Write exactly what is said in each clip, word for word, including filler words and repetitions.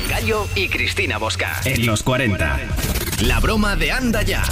Rubén Gallo y Cristina Bosca. En los cuarenta. La broma de Anda Ya.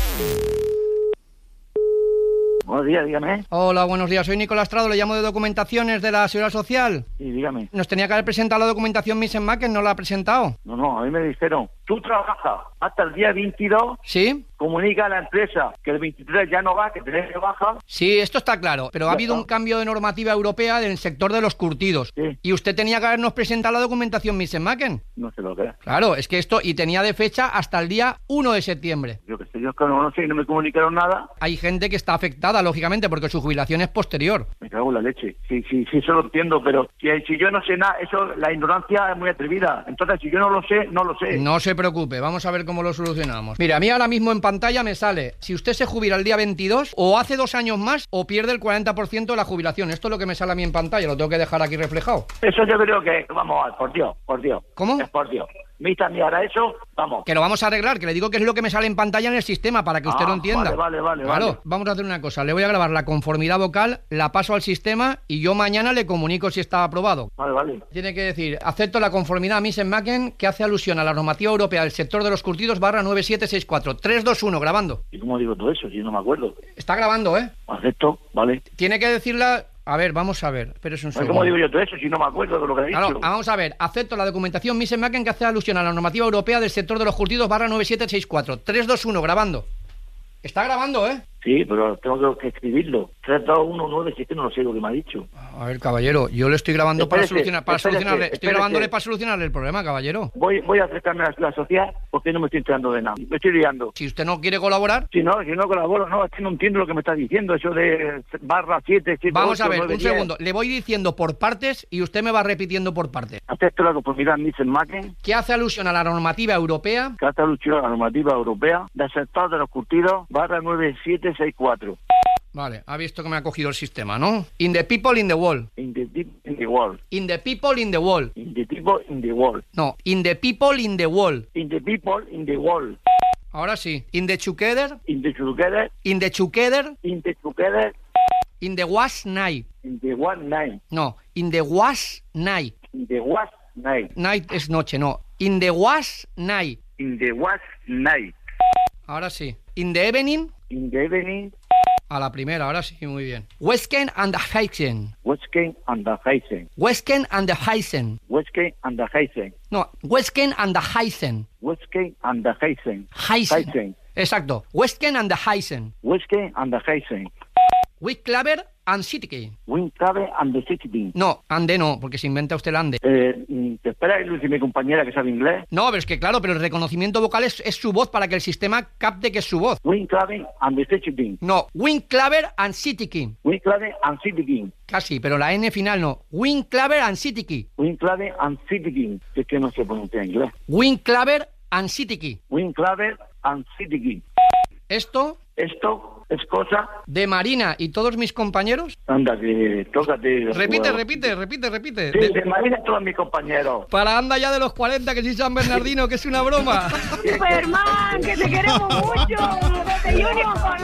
Buenos días, dígame. Hola, buenos días. Soy Nicolás Trado, le llamo de Documentaciones de la Seguridad Social. Sí, dígame. Nos tenía que haber presentado la documentación Miss Macken, ¿no la ha presentado? No, no, a mí me dijeron, tú trabajas hasta el día veintidós, ¿Sí? comunica a la empresa que el veintitrés ya no va, que tenés que baja. Sí, esto está claro, pero ha Ya habido está. un cambio de normativa europea en el sector de los curtidos. Sí. Y usted tenía que habernos presentado la documentación Miss Macken. No sé lo que es. Claro, es que esto, y tenía de fecha hasta el día uno de septiembre. Yo que sé, yo es que no, no sé, no me comunicaron nada. Hay gente que está afectada, lógicamente, porque su jubilación es posterior. Me cago en la leche. Sí, sí, sí, eso lo entiendo, pero si, si yo no sé nada, eso, la ignorancia es muy atrevida. Entonces, si yo no lo sé, no lo sé. No se preocupe, vamos a ver cómo lo solucionamos. Mira, a mí ahora mismo en pantalla me sale, si usted se jubila el día veintidós, o hace dos años más, o pierde el cuarenta por ciento de la jubilación. Esto es lo que me sale a mí en pantalla, lo tengo que dejar aquí reflejado. Eso yo creo que, vamos, a ver, por Dios, por Dios. ¿Cómo? Es por Dios. Mita, ni ahora eso, vamos. Que lo vamos a arreglar, que le digo que es lo que me sale en pantalla en el sistema, para que usted Ah, lo entienda. vale, vale, vale, Claro, vale. vamos a hacer una cosa, le voy a grabar la conformidad vocal, la paso al sistema y yo mañana le comunico si está aprobado. Vale, vale. Tiene que decir, acepto la conformidad Miss Macken que hace alusión a la normativa europea del sector de los curtidos barra nueve siete seis cuatro. tres dos uno, grabando. ¿Y cómo digo todo eso? Si no me acuerdo. Está grabando, ¿eh? Acepto, vale. Tiene que decirla... A ver, vamos a ver, pero es un Pues, segundo. ¿cómo digo yo todo eso si no me acuerdo de lo que he dicho? Claro, vamos a ver, acepto la documentación Miss Macken que hace alusión a la normativa europea del sector de los curtidos barra nueve siete seis cuatro. tres dos uno, grabando. Está grabando, ¿eh? Sí, pero tengo que escribirlo. tres dos uno nueve siete, no lo sé lo que me ha dicho. A ver, caballero, yo le estoy grabando para Espérese, solucionar, para espérese, solucionarle, estoy espérese. grabándole para solucionarle el problema, caballero. Voy voy a acercarme a la sociedad porque no me estoy enterando de nada. Me estoy liando. Si usted no quiere colaborar, Si no, si no colaboro, no, es que no entiendo lo que me está diciendo. Eso de barra siete, siete, vamos ocho, a ver, nueve, un diez. segundo. Le voy diciendo por partes y usted me va repitiendo por partes. Acepto la conformidad Miss Macken, ¿Qué hace alusión a la normativa europea? que hasta luchó la normativa europea del sector de los curtidos barra nueve siete seis cuatro. Vale, ha visto que me ha cogido el sistema, ¿no? In the people in the wall. In the deep in the world. In the people in the wall. In the people in the world. No, in the people in the wall. In the people in the world. Ahora sí. In the together. In the together. In the together. In the together. In the was night. In the one night. No, in the was night. In the was night. Night es noche, no. In the was night. In the was night. Ahora sí. In the evening. In the evening. A la primera, ahora sí, muy bien. Westken and the Heisen. Westken and the Heisen. Westken and the Heisen. Westken and the Heisen. No, Westken and the Heisen. Westken and the Heisen. Heisen. Heisen. Exacto. Westken and the Heisen. Westken and the Heisen. Wicklaver and Sitke. Wincabe and the City. No, ande no, porque se inventa usted el ande. Eh, mm, ¿Te espera Lucy, mi compañera que sabe inglés? No, pero es que claro, pero el reconocimiento vocal es, es su voz para que el sistema capte que es su voz. Wincabe and the City. No, Wicklaver and Sitke. Wincabe and City. Casi, pero la N final no. Wicklaver and Sitke. Wincabe and City. Es que no se pronuncia en inglés. Wicklaver and Sitke. Wincabe and City. Esto Esto es cosa... de Marina y todos mis compañeros. Anda, que tócate... Repite, repite, repite, repite. Sí, De- de Marina todos mis compañeros. Para Anda Ya de los cuarenta, que soy San Bernardino, que es una broma. Superman, que te queremos mucho. Desde Junior con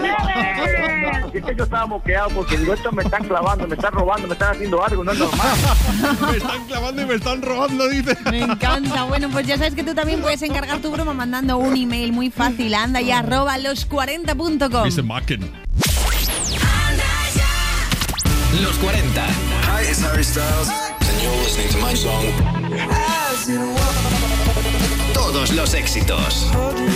Lever. Es que yo estaba moqueado porque digo, estos me están clavando, me están robando, me están haciendo algo, no es normal. Me están clavando y me están robando, dice. Me encanta. Bueno, pues ya sabes que tú también puedes encargar tu broma mandando un email muy fácil a anda y arroba los cuarenta punto com. Miss Macken. Los cuarenta. Hi, it's Harry Styles, and you're listening to my song. Todos los éxitos.